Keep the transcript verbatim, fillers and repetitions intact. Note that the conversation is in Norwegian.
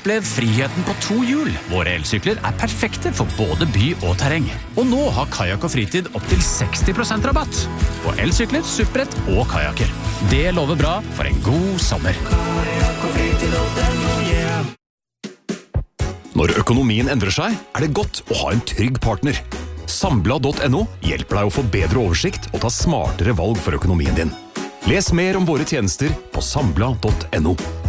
Opplev friheten på to hjul. Våre elsykler er perfekte for både by og terreng. Og nå har Kajakk og Fritid opp til seksti prosent rabatt på elsykler, supprett og kajakker. Det lover bra for en god sommer. Kajakk og Fritid punktum no, yeah. Når økonomien endrer seg, er det godt å ha en trygg partner. Sambla punktum no hjelper deg å få bedre oversikt og ta smartere valg for økonomien din. Les mer om våre tjenester på Sambla punktum no.